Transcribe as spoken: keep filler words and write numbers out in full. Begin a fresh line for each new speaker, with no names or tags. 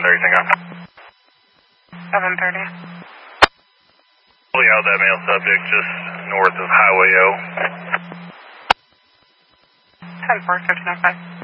thirty, Tango.
seven thirty.
Pulling out that male subject just north of Highway O.
ten four, fifteen oh five.